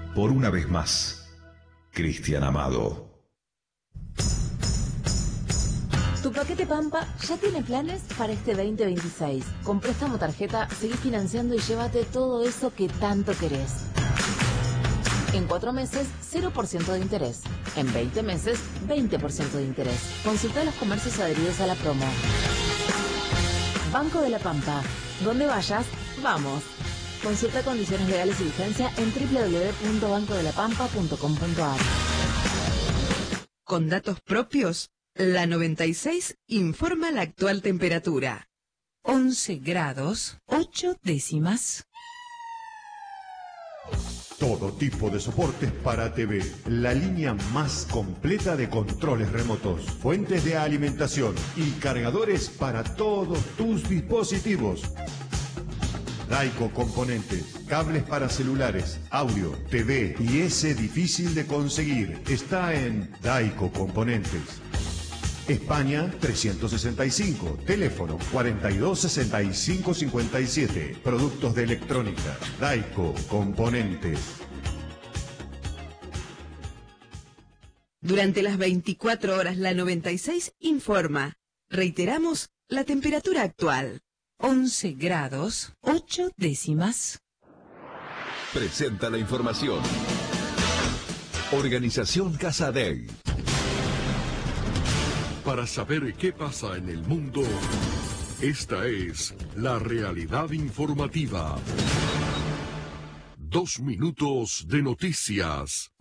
por una vez más, Cristian Amado. Tu paquete Pampa ya tiene planes para este 2026. Con préstamo tarjeta, seguí financiando y llévate todo eso que tanto querés. En 4 meses, 0% de interés. En 20 meses, 20% de interés. Consulta los comercios adheridos a la promo. Banco de la Pampa. Donde vayas, vamos. Consulta condiciones legales y vigencia en www.bancodelapampa.com.ar. Con datos propios, la 96 informa la actual temperatura. 11 grados, 8 décimas. Todo tipo de soportes para TV. La línea más completa de controles remotos, fuentes de alimentación y cargadores para todos tus dispositivos. Daico Componentes, cables para celulares, audio, TV y ese difícil de conseguir. Está en Daico Componentes. España 365, teléfono 426557. Productos de electrónica, Daico Componentes. Durante las 24 horas la 96 informa. Reiteramos la temperatura actual. 11 grados, 8 décimas. Presenta la información. Organización Casa Dei. Para saber qué pasa en el mundo, esta es la realidad informativa. 2 minutos de noticias.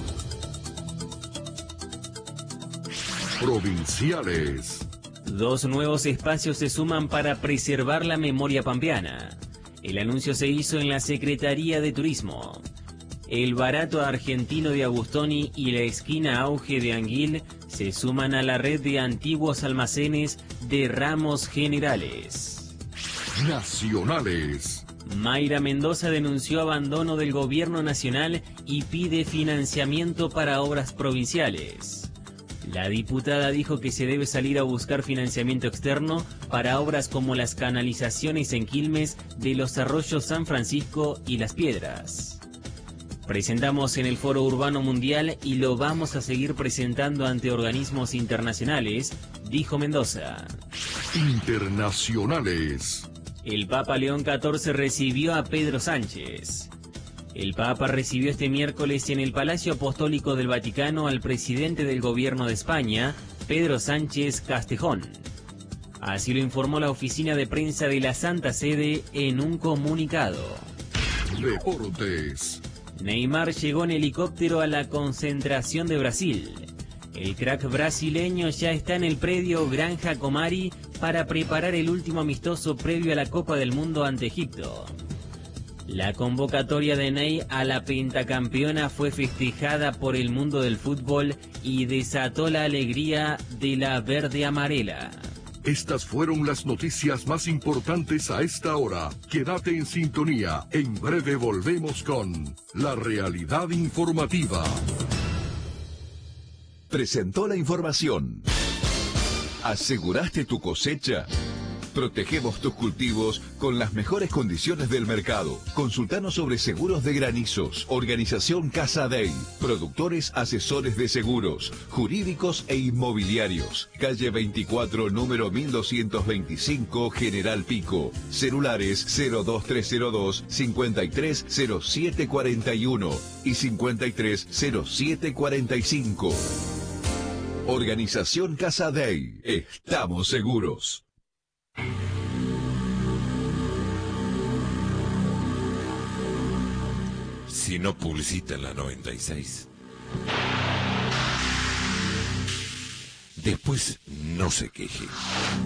Provinciales. 2 nuevos espacios se suman para preservar la memoria pampeana. El anuncio se hizo en la Secretaría de Turismo. El Barato Argentino de Agustoni y la Esquina Auge de Anguil se suman a la red de antiguos almacenes de Ramos Generales. Nacionales. Mayra Mendoza denunció abandono del gobierno nacional y pide financiamiento para obras provinciales. La diputada dijo que se debe salir a buscar financiamiento externo para obras como las canalizaciones en Quilmes de los arroyos San Francisco y Las Piedras. Presentamos en el Foro Urbano Mundial y lo vamos a seguir presentando ante organismos internacionales, dijo Mendoza. Internacionales. El Papa León XIV recibió a Pedro Sánchez. El Papa recibió este miércoles en el Palacio Apostólico del Vaticano al presidente del Gobierno de España, Pedro Sánchez Castejón. Así lo informó la oficina de prensa de la Santa Sede en un comunicado. Deportes. Neymar llegó en helicóptero a la concentración de Brasil. El crack brasileño ya está en el predio Granja Comari para preparar el último amistoso previo a la Copa del Mundo ante Egipto. La convocatoria de Ney a la pentacampeona fue festejada por el mundo del fútbol y desató la alegría de la verde amarela. Estas fueron las noticias más importantes a esta hora. Quédate en sintonía. En breve volvemos con la realidad informativa. Presentó la información. ¿Aseguraste tu cosecha? Protegemos tus cultivos con las mejores condiciones del mercado. Consultanos sobre seguros de granizos. Organización Casa Dei. Productores asesores de seguros, jurídicos e inmobiliarios. Calle 24, número 1225, General Pico. Celulares 02302 530741 y 530745. Organización Casa Dei. Estamos seguros. Si no publicita en la 96. Después no se queje.